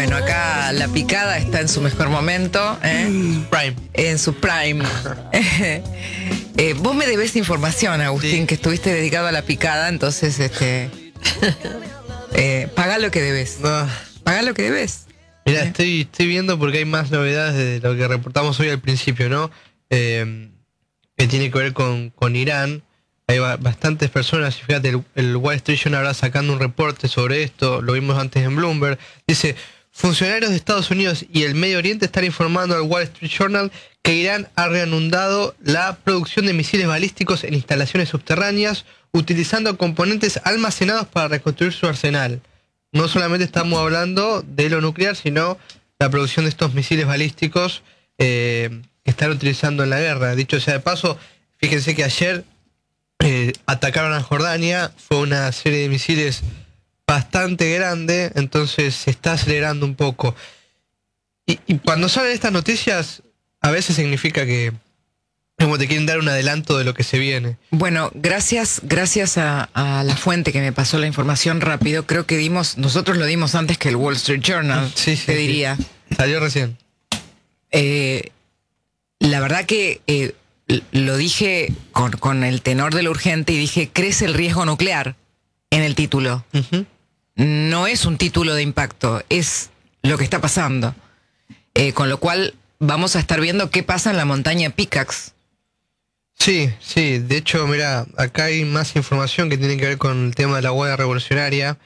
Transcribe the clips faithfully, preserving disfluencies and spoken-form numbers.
Bueno, acá la picada está en su mejor momento, ¿eh? Prime. En su prime. eh, vos me debés información, Agustín, sí, que estuviste dedicado a la picada, entonces, este, eh, pagá lo que debes. No. Pagá lo que debes. Mira, ¿Eh? estoy, estoy viendo porque hay más novedades de lo que reportamos hoy al principio, ¿no? Eh, que tiene que ver con, con Irán. Hay ba- bastantes personas, y fíjate, el, el Wall Street Journal ahora sacando un reporte sobre esto, lo vimos antes en Bloomberg. Dice, funcionarios de Estados Unidos y el Medio Oriente están informando al Wall Street Journal que Irán ha reanudado la producción de misiles balísticos en instalaciones subterráneas, utilizando componentes almacenados para reconstruir su arsenal. No solamente estamos hablando de lo nuclear, sino la producción de estos misiles balísticos eh, que están utilizando en la guerra. Dicho sea de paso, fíjense que ayer eh, atacaron a Jordania, fue una serie de misiles bastante grande, entonces se está acelerando un poco. Y, y cuando salen estas noticias, a veces significa que como te quieren dar un adelanto de lo que se viene. Bueno, gracias, gracias a, a la fuente que me pasó la información rápido. Creo que dimos, nosotros lo dimos antes que el Wall Street Journal, Sí, sí, te sí. diría. Salió recién. Eh, la verdad que eh, lo dije con, con el tenor de lo urgente y dije, crece el riesgo nuclear en el título. Uh-huh. No es un título de impacto, es lo que está pasando. Eh, con lo cual vamos a estar viendo qué pasa en la montaña Pickaxe. Sí, sí, de hecho, mira, acá hay más información que tiene que ver con el tema de la huelga revolucionaria,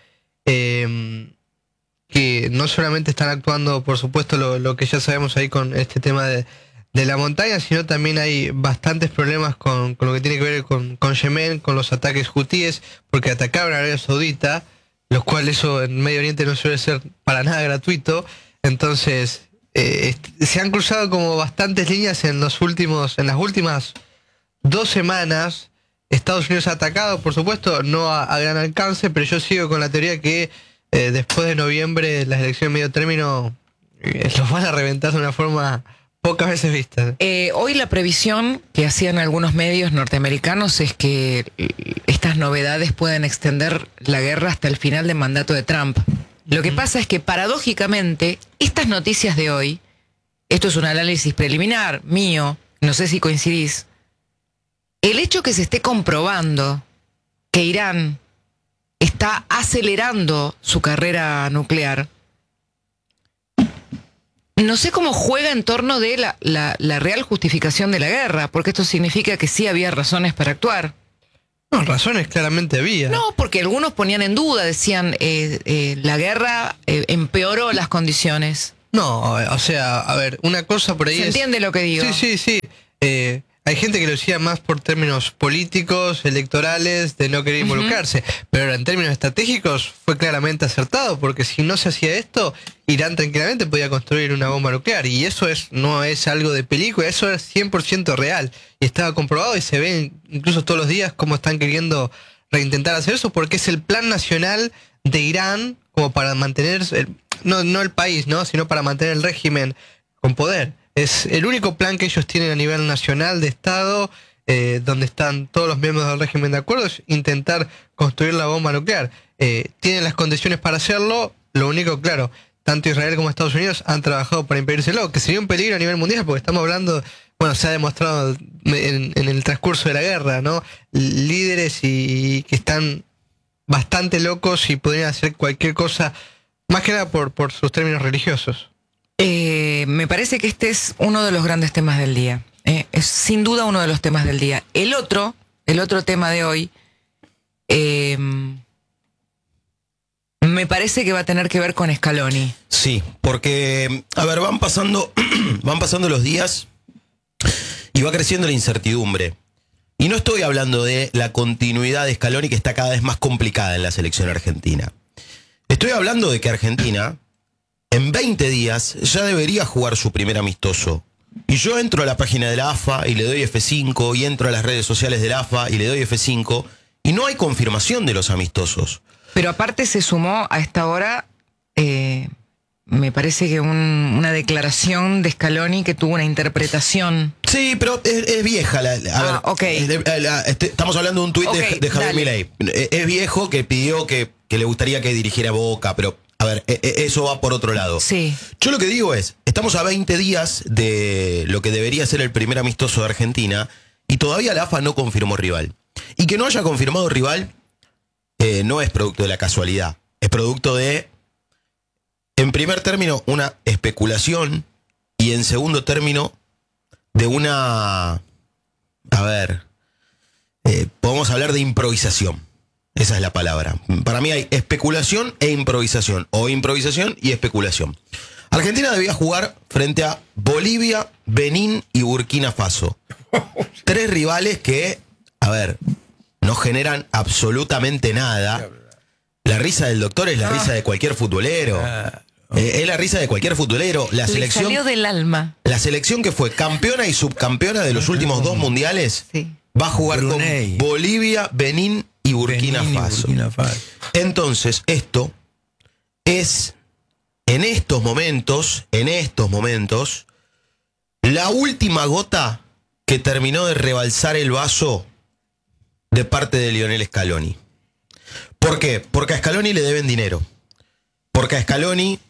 eh, que no solamente están actuando, por supuesto, lo, lo que ya sabemos ahí con este tema de, de la montaña, sino también hay bastantes problemas con, con lo que tiene que ver con, con Yemen, con los ataques hutíes, porque atacaron a Arabia Saudita, lo cual eso en Medio Oriente no suele ser para nada gratuito, entonces eh, se han cruzado como bastantes líneas en los últimos, en las últimas dos semanas. Estados Unidos ha atacado, por supuesto, no a, a gran alcance, pero yo sigo con la teoría que eh, después de noviembre las elecciones de medio término eh, los van a reventar de una forma pocas veces vista. Eh, hoy la previsión que hacían algunos medios norteamericanos es que estas novedades pueden extender la guerra hasta el final del mandato de Trump. Lo que pasa es que paradójicamente estas noticias de hoy, esto es un análisis preliminar mío, no sé si coincidís, el hecho que se esté comprobando que Irán está acelerando su carrera nuclear, no sé cómo juega en torno de la, la, la real justificación de la guerra, porque esto significa que sí había razones para actuar. No, razones claramente había. No, porque algunos ponían en duda, decían, eh, eh, la guerra eh, empeoró las condiciones. No, o sea, a ver, una cosa por ahí ¿Se es... entiende lo que digo? Sí, sí, sí. Eh, hay gente que lo decía más por términos políticos, electorales, de no querer involucrarse. Uh-huh. Pero en términos estratégicos fue claramente acertado, porque si no se hacía esto, Irán tranquilamente podía construir una bomba nuclear. Y eso es no es algo de película, eso es cien por ciento real. Y estaba comprobado y se ve incluso todos los días cómo están queriendo reintentar hacer eso, porque es el plan nacional de Irán como para mantener, el, no, no el país, ¿no? sino para mantener el régimen con poder. Es el único plan que ellos tienen a nivel nacional de Estado, eh, donde están todos los miembros del régimen de acuerdo, es intentar construir la bomba nuclear. Eh, tienen las condiciones para hacerlo, lo único, claro, tanto Israel como Estados Unidos han trabajado para impedírselo, que sería un peligro a nivel mundial, porque estamos hablando, bueno, se ha demostrado en, en el transcurso de la guerra, ¿no? Líderes y, y que están bastante locos y podrían hacer cualquier cosa, más que nada por, por sus términos religiosos. Eh, me parece que este es uno de los grandes temas del día. Eh, es sin duda uno de los temas del día. El otro, el otro tema de hoy, eh, me parece que va a tener que ver con Scaloni. Sí, porque, a ver, van pasando, van pasando los días y va creciendo la incertidumbre. Y no estoy hablando de la continuidad de Scaloni, que está cada vez más complicada en la selección argentina. Estoy hablando de que Argentina en veinte días ya debería jugar su primer amistoso. Y yo entro a la página de la A F A y le doy F cinco, y entro a las redes sociales de la A F A y le doy F cinco, y no hay confirmación de los amistosos. Pero aparte se sumó a esta hora, eh, me parece que un, una declaración de Scaloni que tuvo una interpretación. Sí, pero es, es vieja. La, la, a ah, ver, ok. La, la, este, estamos hablando de un tuit okay, de, de Javier Milei. Es viejo, que pidió que, que le gustaría que dirigiera Boca, pero a ver, e- e- eso va por otro lado. Sí. Yo lo que digo es, estamos a veinte días de lo que debería ser el primer amistoso de Argentina y todavía la A F A no confirmó rival. Y que no haya confirmado rival eh, no es producto de la casualidad, es producto de, en primer término, una especulación y en segundo término, de una, a ver, eh, podemos hablar de improvisación. Esa es la palabra. Para mí hay especulación e improvisación, o improvisación y especulación. Argentina debía jugar frente a Bolivia, Benín y Burkina Faso. Tres rivales que, a ver, no generan absolutamente nada. La risa del doctor es la risa de cualquier futbolero. Eh, es la risa de cualquier futbolero. La Le selección, salió del alma. la selección que fue campeona y subcampeona de los últimos dos mundiales Sí. va a jugar Brunei. con Bolivia, Benín y Burkina Benín y Faso. Burkina Faso. Entonces, esto es, en estos momentos, en estos momentos, la última gota que terminó de rebalsar el vaso de parte de Lionel Scaloni. ¿Por qué? Porque a Scaloni le deben dinero. Porque a Scaloni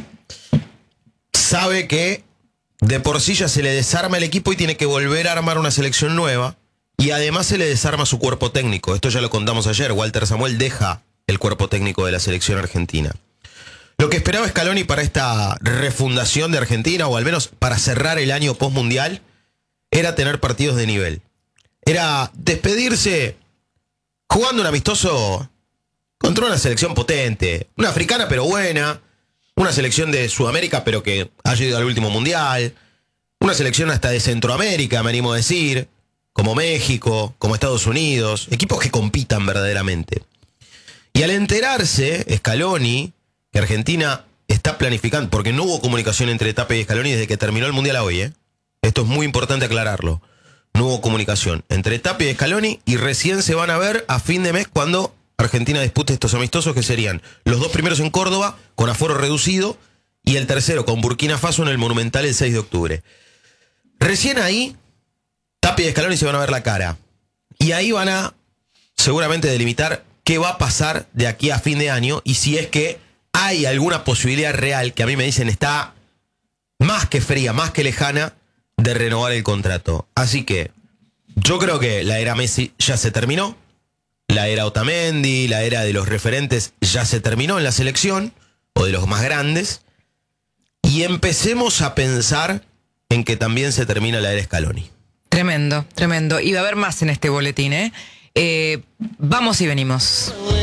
sabe que de por sí ya se le desarma el equipo y tiene que volver a armar una selección nueva. Y además se le desarma su cuerpo técnico. Esto ya lo contamos ayer. Walter Samuel deja el cuerpo técnico de la selección argentina. Lo que esperaba Scaloni para esta refundación de Argentina, o al menos para cerrar el año postmundial, era tener partidos de nivel. Era despedirse jugando un amistoso contra una selección potente. Una africana pero buena. Una selección de Sudamérica pero que haya ido al último mundial. Una selección hasta de Centroamérica, me animo a decir. Como México, como Estados Unidos, equipos que compitan verdaderamente. Y al enterarse, Scaloni, que Argentina está planificando, porque no hubo comunicación entre Tapia y Scaloni desde que terminó el Mundial a hoy, ¿eh? Esto es muy importante aclararlo. No hubo comunicación entre Tapia y Scaloni y recién se van a ver a fin de mes cuando Argentina dispute estos amistosos, que serían los dos primeros en Córdoba, con aforo reducido, y el tercero con Burkina Faso en el Monumental el seis de octubre. Recién ahí Tapia y Scaloni se van a ver la cara. Y ahí van a seguramente delimitar qué va a pasar de aquí a fin de año y si es que hay alguna posibilidad real, que a mí me dicen está más que fría, más que lejana, de renovar el contrato. Así que yo creo que la era Messi ya se terminó. La era Otamendi, la era de los referentes ya se terminó en la selección, o de los más grandes. Y empecemos a pensar en que también se termina la era Scaloni. Tremendo, tremendo. Y va a haber más en este boletín, ¿eh? Eh, vamos y venimos.